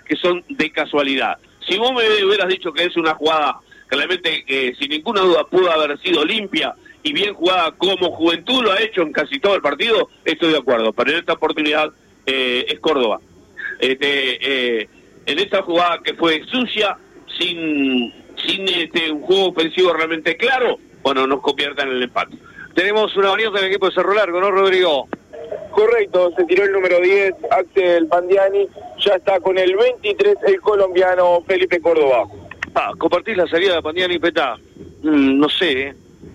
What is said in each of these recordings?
que son de casualidad. Si vos me hubieras dicho que es una jugada que realmente, sin ninguna duda, pudo haber sido limpia y bien jugada como Juventud lo ha hecho en casi todo el partido, estoy de acuerdo, pero en esta oportunidad es Córdoba. En esta jugada que fue sucia, sin un juego ofensivo realmente claro, bueno, nos conviertan en el empate. Tenemos una variante del equipo de Cerro Largo, ¿no, Rodrigo? Correcto, se tiró el número 10, Axel Pandiani, ya está con el 23 el colombiano Felipe Córdoba. ¿Compartís la salida de Pandiani y Petá? No sé,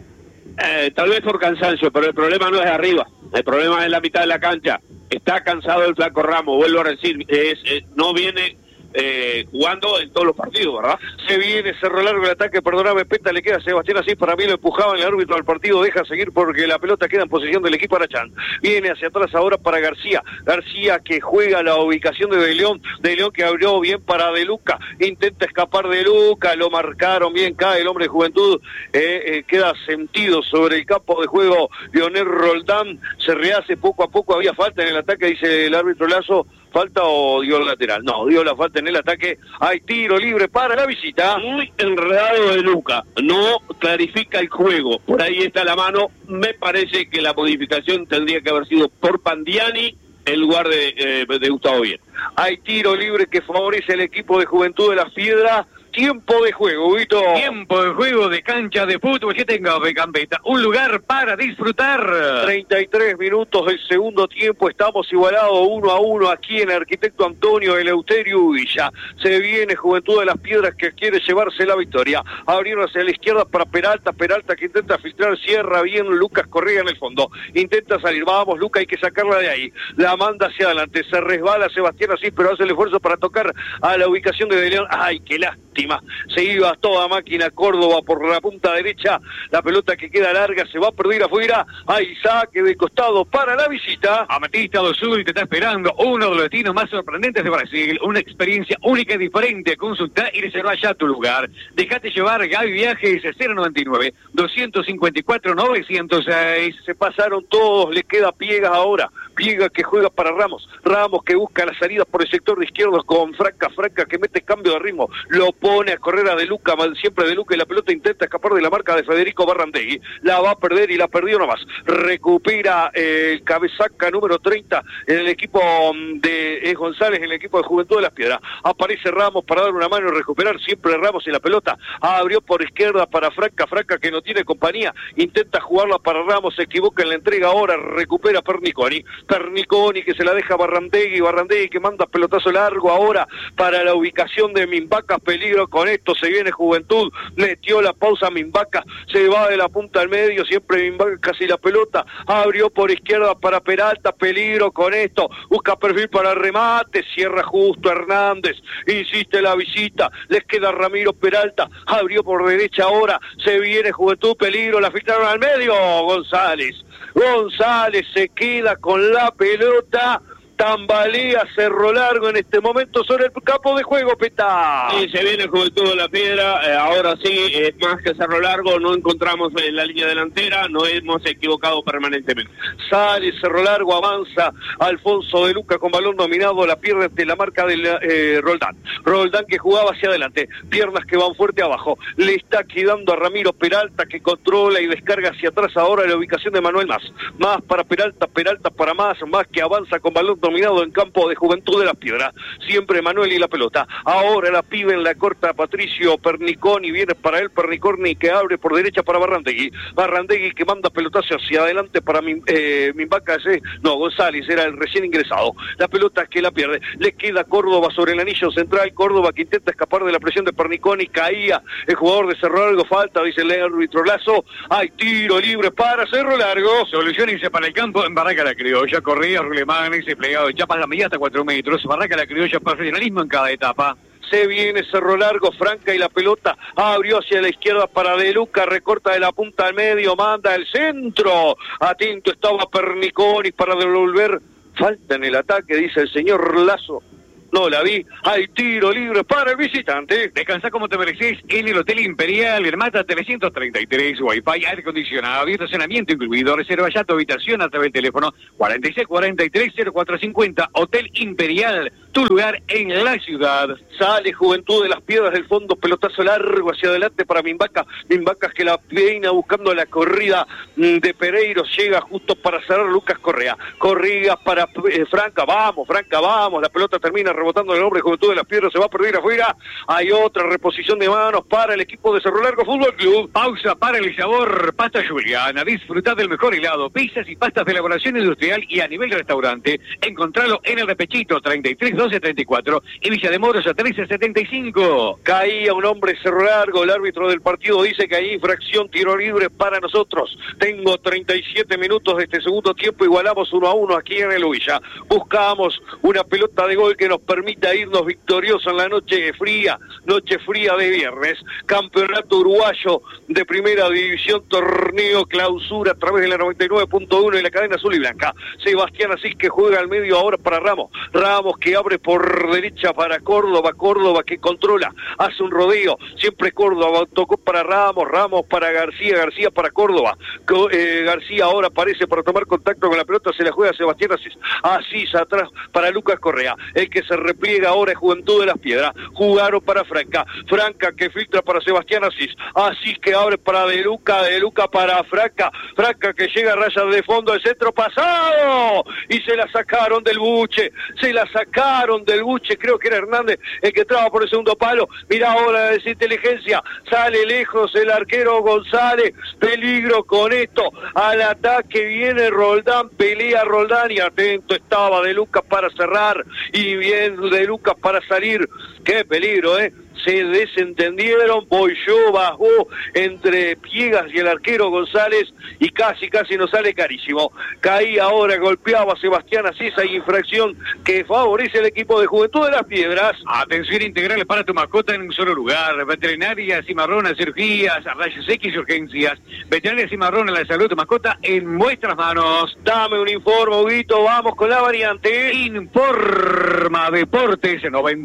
Tal vez por cansancio, pero el problema no es arriba, el problema es en la mitad de la cancha. Está cansado el Flaco Ramos, vuelvo a decir, no viene jugando en todos los partidos, ¿verdad? Se viene Cerro Largo el ataque, perdóname, Peta, le queda a Sebastián Asís, para mí lo empujaban el árbitro al partido, deja seguir porque la pelota queda en posesión del equipo Arachán. Viene hacia atrás ahora para García que juega la ubicación de León que abrió bien para De Luca, intenta escapar de Luca, lo marcaron bien, cae el hombre de Juventud, queda sentido sobre el campo de juego Leonel Roldán, se rehace poco a poco, había falta en el ataque, dice el árbitro Lazo. ¿Falta o dio el lateral? No, dio la falta en el ataque. Hay tiro libre para la visita. Muy enredado de Luca. No clarifica el juego. Por ahí está la mano. Me parece que la modificación tendría que haber sido por Pandiani en lugar de Gustavo Bien. Hay tiro libre que favorece el equipo de Juventud de las Piedras. Tiempo de juego, Vito. Tiempo de juego de cancha de fútbol que tenga Becambeta. Un lugar para disfrutar. 33 minutos del segundo tiempo. Estamos igualados 1-1 aquí en Arquitecto Antonio Eleuterio Villa. Se viene Juventud de las Piedras que quiere llevarse la victoria. Abrieron hacia la izquierda para Peralta. Peralta que intenta filtrar. Cierra bien Lucas Correa en el fondo. Intenta salir. Vamos, Lucas, hay que sacarla de ahí. La manda hacia adelante. Se resbala Sebastián Asís, pero hace el esfuerzo para tocar a la ubicación de León. ¡Ay, qué lástima! Se iba toda máquina Córdoba por la punta derecha, la pelota que queda larga se va a perder afuera, hay saque de costado para la visita. Ametista do Sul te está esperando uno de los destinos más sorprendentes de Brasil, una experiencia única y diferente. Consulta y reserva ya tu lugar. Dejate llevar, Gaby Viajes 099-254-906. Se pasaron todos, le queda Piegas ahora. Piegas que juega para Ramos que busca la salida por el sector de izquierdo con Franca que mete cambio de ritmo, lo pone a correr a De Luca, siempre De Luca, y la pelota intenta escapar de la marca de Federico Barrandegui, la va a perder y la perdió nomás. Recupera el cabezaca número 30 en el equipo de González, en el equipo de Juventud de las Piedras. Aparece Ramos para dar una mano y recuperar, siempre Ramos en la pelota, abrió por izquierda para Franca que no tiene compañía, intenta jugarla para Ramos, se equivoca en la entrega ahora, recupera Perniconi que se la deja Barrandegui que manda pelotazo largo ahora para la ubicación de Mimbacas, peligro con esto, se viene Juventud, metió la pausa Mimbacas, se va de la punta al medio, siempre Mimbacas casi la pelota, abrió por izquierda para Peralta, peligro con esto, busca perfil para remate, cierra justo Hernández, insiste la visita, les queda Ramiro Peralta, abrió por derecha ahora, se viene Juventud, peligro, la filtraron al medio, González se queda con la pelota, tambalea Cerro Largo en este momento sobre el campo de juego, Petá. Sí, se viene Juventud de la Piedra, ahora sí, más que Cerro Largo, no encontramos en la línea delantera, no hemos equivocado permanentemente. Sale Cerro Largo, avanza Alfonso De Luca con balón dominado, la pierde ante la marca de Roldán que jugaba hacia adelante, piernas que van fuerte abajo, le está quedando a Ramiro Peralta que controla y descarga hacia atrás ahora la ubicación de Manuel Más para Peralta para Más que avanza con balón dominado en campo de Juventud de las Piedras, siempre Manuel y la pelota, ahora la pide en la corta Patricio Perniconi, viene para él Perniconi que abre por derecha para Barrandegui que manda pelotazo hacia adelante para González era el recién ingresado, la pelota que la pierde, le queda Córdoba sobre el anillo central, Córdoba que intenta escapar de la presión de Perniconi, caía el jugador de Cerro Largo, falta, dice el árbitro Lazo, hay tiro libre para Cerro Largo. Soluciones para el campo en Barraca La Criolla, Correa, Rulemanes, plegado de chapas la media hasta 4 metros, Barraca La Criolla, profesionalismo en cada etapa. Se viene Cerro Largo, Franca y la pelota abrió hacia la izquierda para De Luca, recorta de la punta al medio, manda el centro, atento estaba Perniconi para devolver, falta en el ataque, dice el señor Lazo. No la vi. Hay tiro libre para el visitante. Descansa como te mereces en el Hotel Imperial, en Mata 333, Wi-Fi, aire acondicionado y estacionamiento incluido. Reserva ya tu habitación a través del teléfono 4643-0450. Hotel Imperial, tu lugar en la ciudad. Sale Juventud de las Piedras del fondo, pelotazo largo hacia adelante para Mimbacas. Mimbacas que la peina buscando la corrida de Pereiros. Llega justo para cerrar Lucas Correa. Correa para Franca, vamos, la pelota termina rebotando en el hombre de Juventud de las Piedras, se va a perder afuera. Hay otra reposición de manos para el equipo de Cerro Largo Fútbol Club. Pausa para el sabor Pasta Juliana. Disfrutad del mejor helado, pizzas y pastas de elaboración industrial y a nivel de restaurante. Encontralo en el Repechito 331234 y Villa de Moros a 1375. Caía un hombre Cerro Largo, el árbitro del partido dice que hay infracción, tiro libre para nosotros. Tengo 37 minutos de este segundo tiempo, igualamos 1-1 aquí en el Huilla. Buscamos una pelota de gol que nos permita irnos victoriosos en la noche fría de viernes. Campeonato uruguayo de primera división, torneo clausura a través de la 99.1 y la cadena azul y blanca. Sebastián Asís que juega al medio ahora para Ramos que abre por derecha para Córdoba que controla, hace un rodeo, siempre Córdoba, tocó para Ramos para García para Córdoba. García ahora aparece para tomar contacto con la pelota, se la juega Sebastián Asís atrás para Lucas Correa, el que se repliega ahora es Juventud de las Piedras. Jugaron para Franca que filtra para Sebastián Asís que abre para De Luca para Franca que llega a rayas de fondo, el centro pasado y se la sacaron del buche, creo que era Hernández el que traba por el segundo palo. Mirá ahora la desinteligencia, sale lejos el arquero González, peligro con esto, al ataque viene Roldán, pelea Roldán y atento estaba De Lucas para cerrar y bien De Lucas para salir. Qué peligro, se desentendieron, Boyó bajó entre Piegas y el arquero González y casi nos sale carísimo. Caía ahora, golpeaba a Sebastián Asís, hay infracción que favorece al equipo de Juventud de las Piedras. Atención integral para tu mascota en un solo lugar. Veterinaria Cimarrón, cirugías, rayos X y urgencias. Veterinaria Cimarrón, la salud de tu mascota en vuestras manos. Dame un informe, Huguito, vamos con la variante. Informa Deportes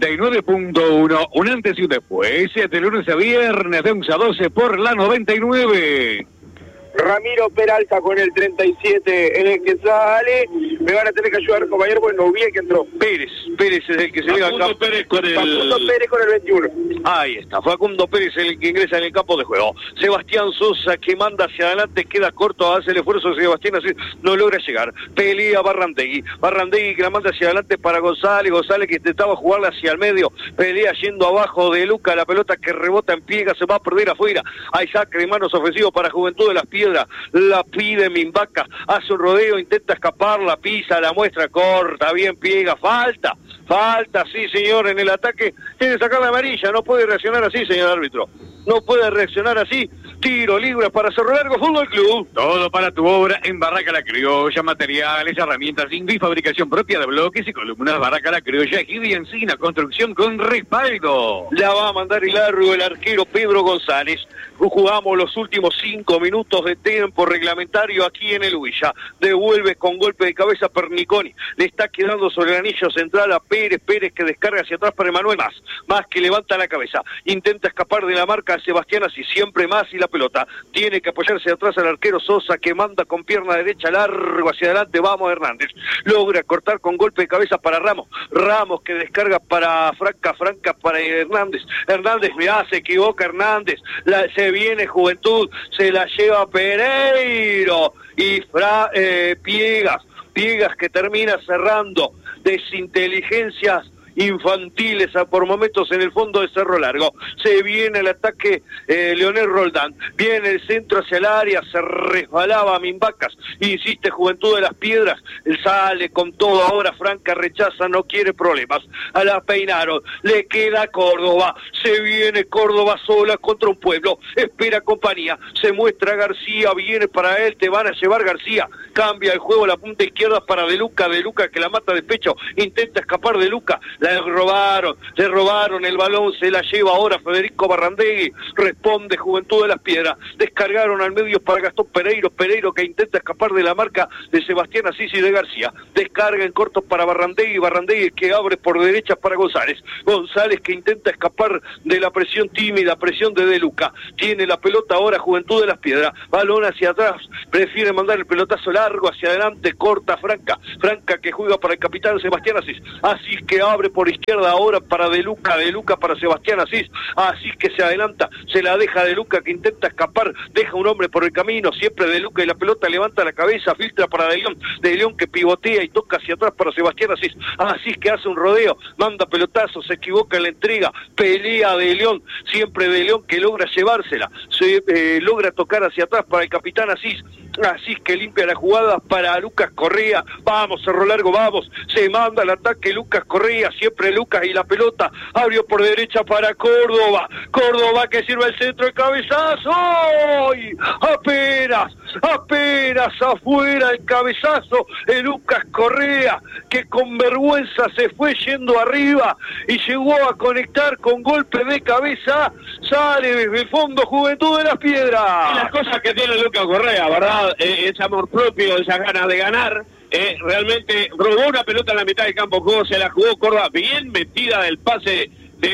99.1, un antes y un después, de lunes a viernes de 11 a 12 por la 99. Ramiro Peralta con el 37 en el que sale. Me van a tener que ayudar, compañero, porque no vi el que entró. Pérez es el que se llega acá. Facundo Pérez con el 21. Ahí está, Facundo Pérez es el que ingresa en el campo de juego. Sebastián Sosa que manda hacia adelante, queda corto, hace el esfuerzo de Sebastián, así no logra llegar. Pelea Barrandegui que la manda hacia adelante para González que intentaba jugarla hacia el medio. Pelea yendo abajo de Luca, la pelota que rebota en Piega, se va a perder afuera. Hay saque de manos ofensivo para Juventud de las Piedras. La pide Mimbaca, hace un rodeo, intenta escapar, la pisa, la muestra corta, bien Piega, falta, sí señor, en el ataque, tiene que sacar la amarilla, no puede reaccionar así señor árbitro, no puede reaccionar así. Tiro libre para Cerro Largo Fútbol Club. Todo para tu obra en Barraca La Criolla, materiales, herramientas, y fabricación propia de bloques y columnas. Barraca La Criolla, Ejido y Encina, construcción con respaldo. La va a mandar el largo el arquero Pedro González. Jugamos los últimos 5 minutos de tiempo reglamentario aquí en el Huilla. Devuelve con golpe de cabeza Perniconi. Le está quedando sobre el anillo central a Pérez que descarga hacia atrás para Emanuel Más que levanta la cabeza. Intenta escapar de la marca Sebastián Así, siempre Más y la pelota. Tiene que apoyarse atrás al arquero Sosa que manda con pierna derecha largo hacia adelante. Vamos Hernández. Logra cortar con golpe de cabeza para Ramos que descarga para Franca para Hernández. Mirá, se equivoca Hernández. Se viene Juventud, se la lleva Pereiro y Piegas que termina cerrando. Desinteligencias infantiles por momentos en el fondo de Cerro Largo. Se viene el ataque Leonel Roldán, viene el centro hacia el área, se resbalaba Mimbacas, insiste Juventud de las Piedras, sale con todo ahora, Franca rechaza, no quiere problemas, a la peinaron, le queda Córdoba, se viene Córdoba sola contra un pueblo, espera compañía, se muestra García, viene para él, te van a llevar García, cambia el juego, la punta izquierda para De Luca que la mata de pecho, intenta escapar De Luca, le robaron el balón, se la lleva ahora Federico Barrandegui, responde Juventud de las Piedras, descargaron al medio para Gastón Pereiro que intenta escapar de la marca de Sebastián Asís y de García, descarga en cortos para Barrandegui que abre por derecha para González que intenta escapar de la presión tímida, presión de De Luca, tiene la pelota ahora Juventud de las Piedras, balón hacia atrás, prefiere mandar el pelotazo largo hacia adelante, corta Franca que juega para el capitán Sebastián Asís que abre por izquierda ahora para De Luca para Sebastián Asís que se adelanta, se la deja De Luca que intenta escapar, deja un hombre por el camino, siempre De Luca y la pelota levanta la cabeza, filtra para De León que pivotea y toca hacia atrás para Sebastián Asís que hace un rodeo, manda pelotazo, se equivoca en la entrega, pelea De León, siempre De León que logra llevársela, logra tocar hacia atrás para el capitán Asís que limpia la jugada para Lucas Correa, vamos Cerro Largo, vamos, se manda el ataque Lucas Correa, siempre Lucas y la pelota, abrió por derecha para Córdoba que sirve el centro, el cabezazo, ¡ay! apenas afuera el cabezazo de Lucas Correa, que con vergüenza se fue yendo arriba y llegó a conectar con golpe de cabeza, sale desde el fondo Juventud de las Piedras. Y las cosas que tiene Lucas Correa, ¿verdad? Ese amor propio, esas ganas de ganar, realmente robó una pelota en la mitad del campo, se la jugó Córdoba, bien metida del pase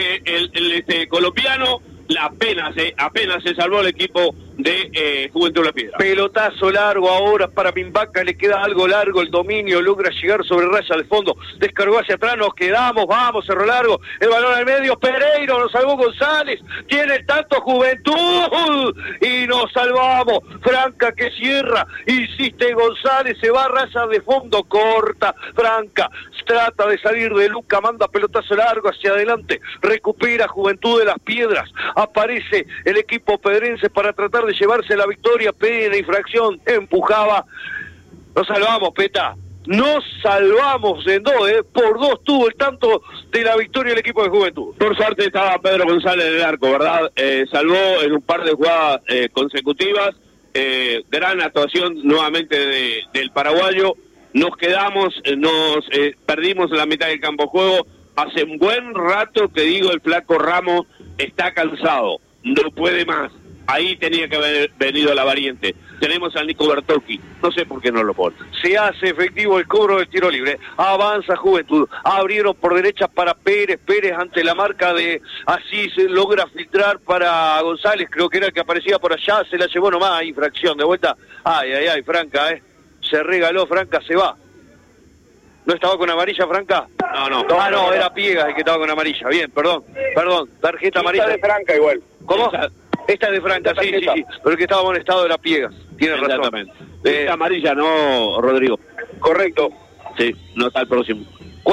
de colombiano, apenas se salvó el equipo de Juventud de la Piedra. Pelotazo largo ahora para Mimbaca, le queda algo largo el dominio, logra llegar sobre raya de fondo, descargó hacia atrás, nos quedamos, vamos Cerro Largo, el balón al medio, Pereiro, nos salvó González, tiene el tanto Juventud y nos salvamos, Franca que cierra, insiste González, se va a raya de fondo, corta Franca, trata de salir De Luca, manda pelotazo largo hacia adelante, recupera Juventud de las Piedras, aparece el equipo pedrense para tratar de llevarse la victoria, pena infracción, empujaba, nos salvamos Peta, nos salvamos en dos, por dos tuvo el tanto de la victoria el equipo de Juventud. Por suerte estaba Pedro González en el arco, ¿verdad? Salvó en un par de jugadas consecutivas, gran actuación nuevamente del paraguayo, nos quedamos, perdimos en la mitad del campo de juego, hace un buen rato que digo el flaco Ramos está cansado, no puede más. Ahí tenía que haber venido la variante. Tenemos al Nico Bertocchi, no sé por qué no lo pone. Se hace efectivo el cobro del tiro libre, avanza Juventud, abrieron por derecha para Pérez ante la marca de Asís, logra filtrar para González, creo que era el que aparecía por allá, se la llevó nomás, infracción, de vuelta, ay, Franca, se regaló Franca, se va. ¿No estaba con amarilla, Franca? No, era Piegas el que estaba con amarilla, bien, perdón, tarjeta amarilla. Esta de Franca igual. ¿Cómo? Esta es de Franca, sí, pero el que estaba amonestado era Piegas, tiene razón. Exactamente. Esta amarilla no, Rodrigo. Correcto. Sí, no está el próximo.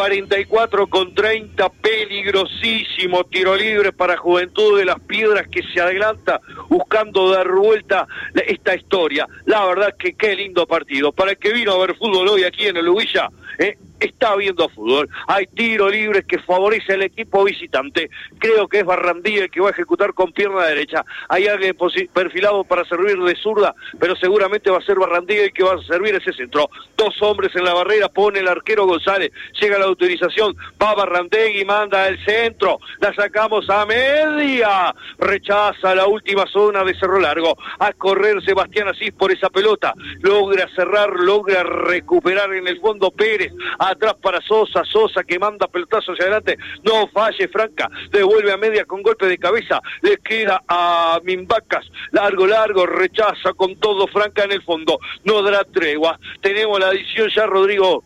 44-30, peligrosísimo tiro libre para Juventud de las Piedras que se adelanta buscando dar vuelta esta historia. La verdad que qué lindo partido. Para el que vino a ver fútbol hoy aquí en el Ubilla, está viendo fútbol. Hay tiro libre que favorece al equipo visitante. Creo que es Barrandí el que va a ejecutar con pierna derecha. Hay alguien perfilado para servir de zurda, pero seguramente va a ser Barrandí el que va a servir ese centro. Dos hombres en la barrera, pone el arquero González. Llega la autorización, va Barrandegui, manda el centro. La sacamos a media. Rechaza la última zona de Cerro Largo. A correr Sebastián Asís por esa pelota. Logra cerrar, logra recuperar en el fondo Pérez. Atrás para Sosa que manda pelotazo hacia adelante, no falle Franca, devuelve a media con golpe de cabeza, le queda a Mimbacas, largo, rechaza con todo Franca en el fondo, no dará tregua, tenemos la adición ya Rodrigo.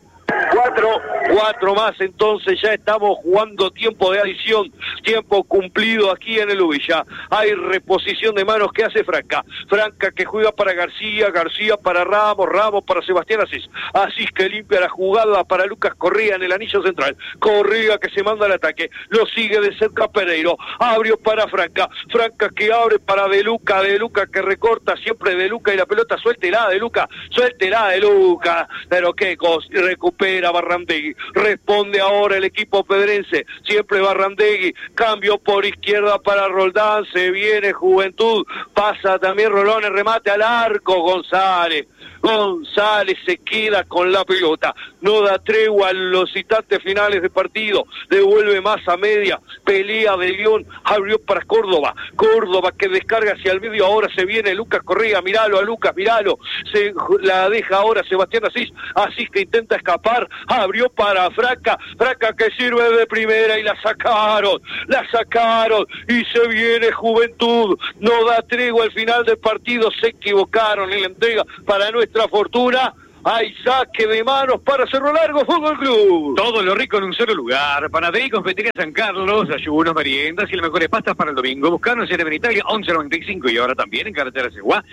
4 más, entonces ya estamos jugando tiempo de adición, tiempo cumplido aquí en el Ubilla. Hay reposición de manos que hace Franca que juega para García para Ramos para Sebastián Asís que limpia la jugada para Lucas Correa en el anillo central, Correa que se manda al ataque, lo sigue de cerca Pereiro, abrió para Franca que abre para De Luca que recorta siempre De Luca y la pelota suéltela de Luca, pero qué cosa, recupera Espera Barrandegui. Responde ahora el equipo pedrense. Siempre Barrandegui. Cambio por izquierda para Roldán. Se viene Juventud. Pasa también Rolón. El remate al arco. González se queda con la pelota. No da tregua a los instantes finales de partido. Devuelve más a media. Pelea de León. Abrió para Córdoba. Córdoba que descarga hacia el medio. Ahora se viene Lucas Correa. Míralo a Lucas. Míralo. Se la deja ahora Sebastián Asís. Asís que intenta escapar. Abrió para Fraca. Fraca que sirve de primera y la sacaron. Y se viene Juventud. No da tregua al final del partido. Se equivocaron en la entrega para nuestra fortuna. Hay saque de manos para Cerro Largo Fútbol Club. Todo lo rico en un solo lugar. Panadería y Confitería San Carlos, ayunos, meriendas y las mejores pastas para el domingo. Buscanos en Avenida Italia 1195 y ahora también en Carretera Seguá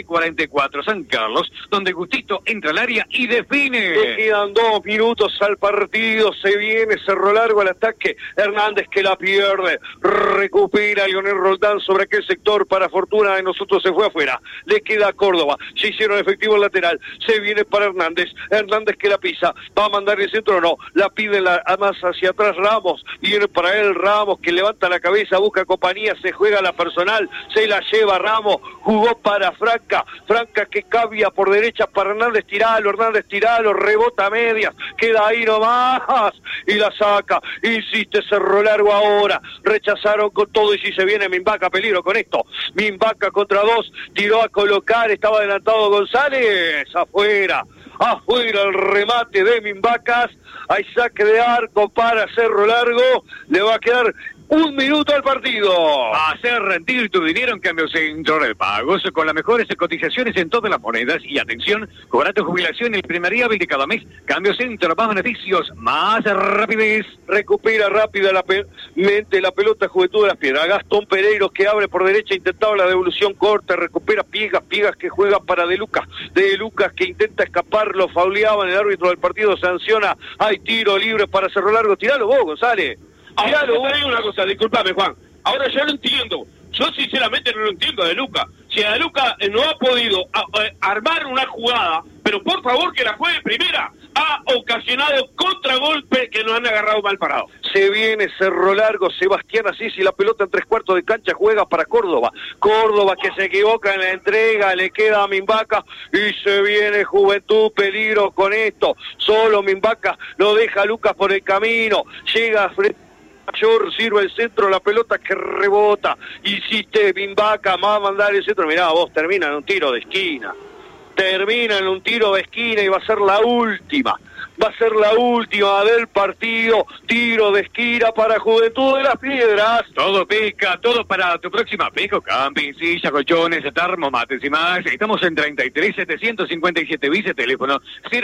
1344 San Carlos, donde Gustito entra al área y define. Le quedan 2 minutos al partido. Se viene Cerro Largo al ataque. Hernández que la pierde. Recupera Leonel Roldán sobre aquel sector. Para fortuna de nosotros se fue afuera. Le queda Córdoba. Se hicieron efectivo el lateral. Se viene para Hernández que la pisa, va a mandar el centro o no, la pide más hacia atrás Ramos, viene para él Ramos que levanta la cabeza, busca compañía, se juega la personal, se la lleva Ramos, jugó para Franca que cambia por derecha para Hernández tiralo, rebota a medias, queda ahí nomás y la saca, insiste Cerro Largo ahora, rechazaron con todo y si se viene Minvaca, peligro con esto, Minvaca contra 2, tiró a colocar, estaba adelantado González, afuera el remate de Minvacas, hay saque de arco para Cerro Largo, le va a quedar 1 minuto al partido. Hacer rendir tu dinero en Cambio Centro de Pagos con las mejores cotizaciones en todas las monedas y atención, cobra tu jubilación el primer día de cada mes. Cambio Centro, más beneficios, más rapidez. Recupera rápidamente la pelota Juventud de las Piedras. Gastón Pereiros que abre por derecha, intentaba la devolución corta, recupera Piegas que juega para De Lucas que intenta escapar, lo fauleaban, el árbitro del partido sanciona, hay tiro libre para Cerro Largo, tiralo vos González. Ahora te digo una cosa, discúlpame Juan, ahora yo lo entiendo, yo sinceramente no lo entiendo de Luca, si a Luca no ha podido armar una jugada, pero por favor que la juegue primera, ha ocasionado contragolpe que nos han agarrado mal parados. Se viene Cerro Largo, Sebastián Asís y la pelota en 3/4 de cancha juega para Córdoba que se equivoca en la entrega, le queda a Minvaca y se viene Juventud, peligro con esto, solo Minvaca lo deja a Lucas por el camino, llega Mayor, sirve el centro, la pelota que rebota, insiste Minvaca, va a mandar el centro, mirá vos, termina en un tiro de esquina y va a ser la última del partido, tiro de esquina para Juventud de las Piedras. Todo pesca, todo para tu próxima pesca, camping, silla, colchones, termomates y más. Estamos en 33-757 vice, teléfono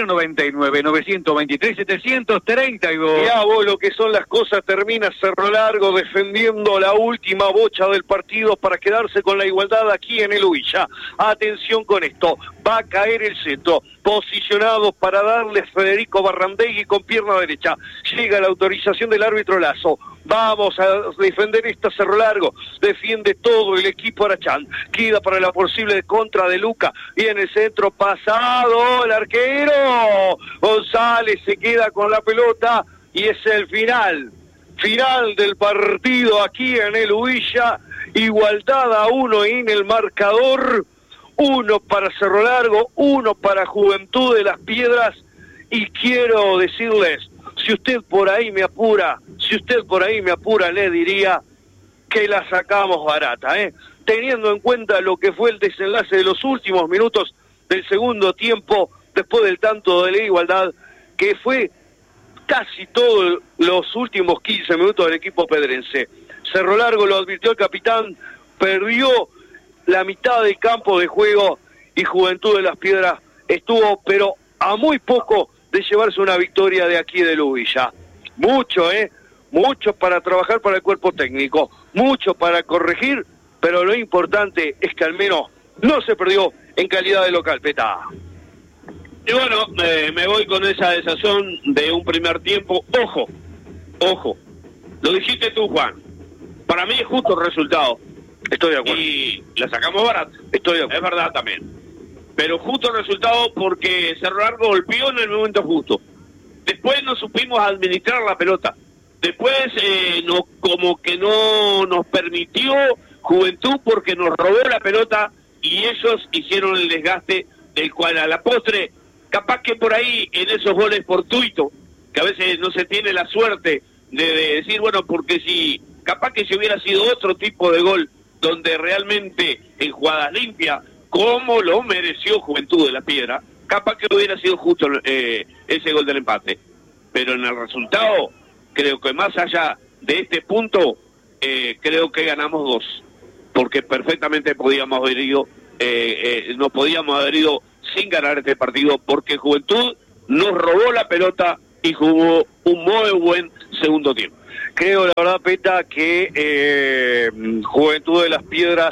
099-923-732. Mirá vos lo que son las cosas, termina Cerro Largo defendiendo la última bocha del partido para quedarse con la igualdad aquí en el Huilla. Atención con esto, va a caer el centro, posicionado para darle Federico Barrandegui con pierna derecha. Llega la autorización del árbitro Lazo. Vamos a defender esta Cerro Largo. Defiende todo el equipo Arachán. Queda para la posible contra de Luca. Viene el centro pasado. El arquero González se queda con la pelota. Y es el final del partido aquí en el Huilla. Igualdad a 1 en el marcador. 1 para Cerro Largo, 1 para Juventud de las Piedras. Y quiero decirles, si usted por ahí me apura, le diría que la sacamos barata, teniendo en cuenta lo que fue el desenlace de los últimos minutos del segundo tiempo, después del tanto de la igualdad, que fue casi todos los últimos 15 minutos del equipo pedrense. Cerro Largo, lo advirtió el capitán, perdió la mitad del campo de juego y Juventud de las Piedras estuvo, pero a muy poco de llevarse una victoria de aquí de Lubilla. Mucho para trabajar para el cuerpo técnico, mucho para corregir, pero lo importante es que al menos no se perdió en calidad de local, Peta. Y bueno, me voy con esa sensación de un primer tiempo. Ojo, lo dijiste tú, Juan, para mí es justo el resultado. Estoy de acuerdo. Y la sacamos barata. Estoy de acuerdo. Es verdad también. Pero justo el resultado porque Cerro Largo golpeó en el momento justo. Después no supimos administrar la pelota. Después como que no nos permitió Juventud porque nos robó la pelota y ellos hicieron el desgaste del cual a la postre, capaz que por ahí en esos goles fortuitos, que a veces no se tiene la suerte de decir, bueno, porque si capaz que si hubiera sido otro tipo de gol, donde realmente en jugadas limpias, como lo mereció Juventud de la Piedra, capaz que hubiera sido justo ese gol del empate. Pero en el resultado, creo que más allá de este punto, creo que ganamos 2, porque perfectamente podíamos haber ido, no podíamos haber ido sin ganar este partido, porque Juventud nos robó la pelota y jugó un muy buen segundo tiempo. Creo, la verdad, Peta, que Juventud de las Piedras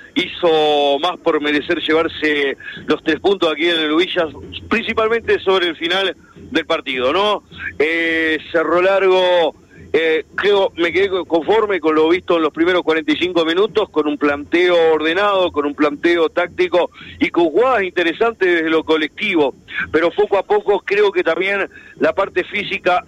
hizo más por merecer llevarse los 3 puntos aquí en el Huillas, principalmente sobre el final del partido, ¿no? Cerro Largo, creo, me quedé conforme con lo visto en los primeros 45 minutos, con un planteo ordenado, con un planteo táctico y con jugadas interesantes desde lo colectivo, pero poco a poco creo que también la parte física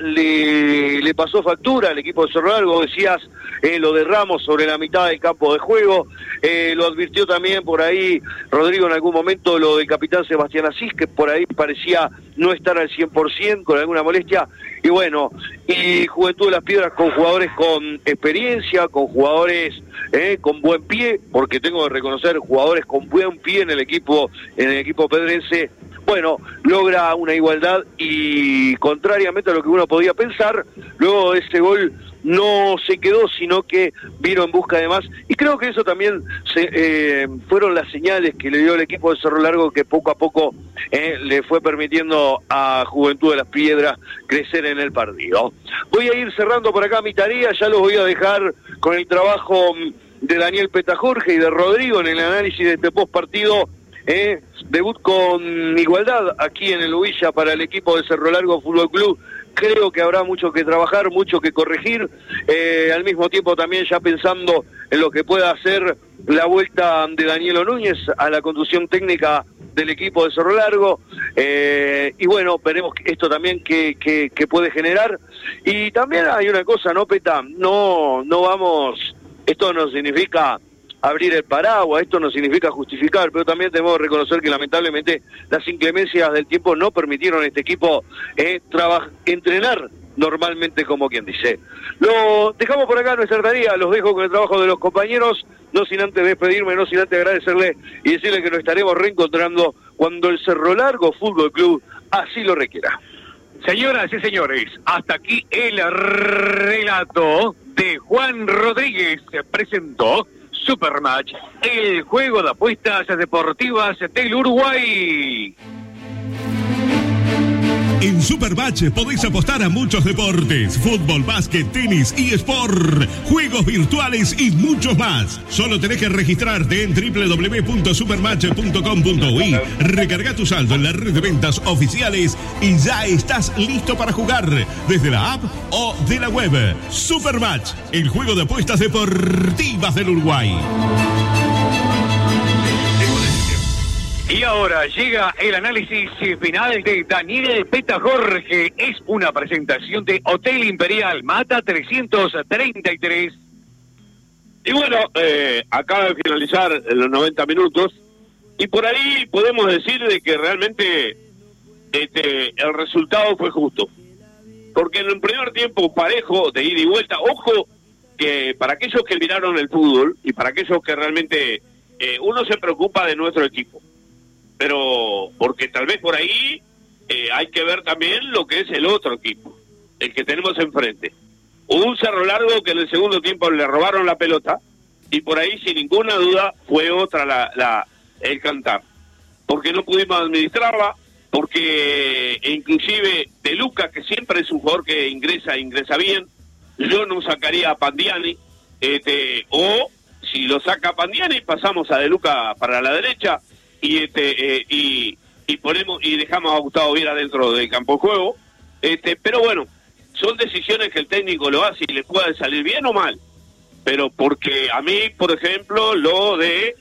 le pasó factura al equipo de Cerro Largo. Decías lo de Ramos sobre la mitad del campo de juego, lo advirtió también por ahí Rodrigo en algún momento, lo del capitán Sebastián Asís, que por ahí parecía no estar al 100%, con alguna molestia, y bueno, y Juventud de las Piedras con jugadores con experiencia, con jugadores con buen pie, porque tengo que reconocer jugadores con buen pie en el equipo pedrense. Bueno, logra una igualdad y contrariamente a lo que uno podía pensar, luego de ese gol no se quedó, sino que vino en busca de más, y creo que eso también fueron las señales que le dio el equipo de Cerro Largo, que poco a poco le fue permitiendo a Juventud de las Piedras crecer en el partido. Voy a ir cerrando por acá mi tarea, ya los voy a dejar con el trabajo de Daniel Petajorge y de Rodrigo en el análisis de este post partido. Debut con igualdad aquí en el Huilla para el equipo de Cerro Largo Fútbol Club. Creo que habrá mucho que trabajar, mucho que corregir, al mismo tiempo también ya pensando en lo que pueda hacer la vuelta de Danielo Núñez a la conducción técnica del equipo de Cerro Largo, y bueno, veremos esto también que puede generar. Y también hay una cosa, ¿no, Peta? No vamos, esto no significa abrir el paraguas, esto no significa justificar, pero también tenemos que reconocer que lamentablemente las inclemencias del tiempo no permitieron a este equipo entrenar normalmente, como quien dice. Lo dejamos por acá nuestra tarea, los dejo con el trabajo de los compañeros, no sin antes despedirme, no sin antes agradecerle y decirle que nos estaremos reencontrando cuando el Cerro Largo Fútbol Club así lo requiera. Señoras y señores, hasta aquí el relato de Juan Rodríguez. Presentó Supermatch, el juego de apuestas deportivas del Uruguay. En Supermatch podéis apostar a muchos deportes: fútbol, básquet, tenis, eSport, juegos virtuales y muchos más. Solo tenés que registrarte en www.supermatch.com.uy, recarga tu saldo en la red de ventas oficiales y ya estás listo para jugar desde la app o de la web. Supermatch, el juego de apuestas deportivas del Uruguay. Y ahora llega el análisis final de Daniel Petajorge. Es una presentación de Hotel Imperial Mata 333. Y bueno, acaba de finalizar los 90 minutos. Y por ahí podemos decir de que realmente el resultado fue justo. Porque en el primer tiempo parejo, de ida y vuelta, ojo, que para aquellos que miraron el fútbol y para aquellos que realmente uno se preocupa de nuestro equipo. Pero porque tal vez por ahí hay que ver también lo que es el otro equipo, el que tenemos enfrente. Un Cerro Largo que en el segundo tiempo le robaron la pelota y por ahí sin ninguna duda fue otra el cantar. Porque no pudimos administrarla, porque inclusive De Luca, que siempre es un jugador que ingresa bien, yo no sacaría a Pandiani, o si lo saca Pandiani pasamos a De Luca para la derecha, y ponemos y dejamos a Gustavo Viera dentro del campo de juego, pero bueno, son decisiones que el técnico lo hace y le puede salir bien o mal, pero porque a mí, por ejemplo, lo de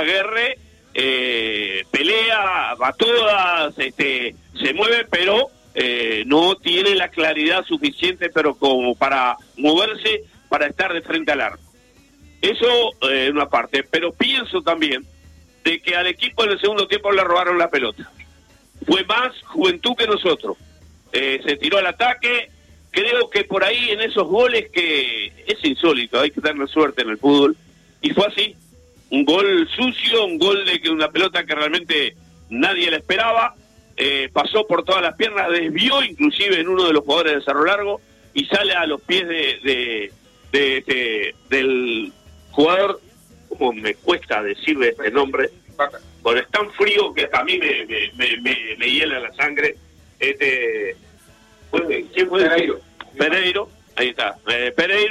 Daguerre pelea, va todas, se mueve, pero no tiene la claridad suficiente, pero como para moverse, para estar de frente al arco. Eso en una parte, pero pienso también de que al equipo en el segundo tiempo le robaron la pelota. Fue más Juventud que nosotros. Se tiró al ataque. Creo que por ahí en esos goles, que es insólito, hay que tener suerte en el fútbol, y fue así. Un gol sucio, un gol de que una pelota que realmente nadie la esperaba, pasó por todas las piernas, desvió inclusive en uno de los jugadores de Cerro Largo y sale a los pies del jugador, como me cuesta decirle este nombre, porque es tan frío que a mí me hiela la sangre. ¿Quién fue? Pereiro, ahí está, Pereiro.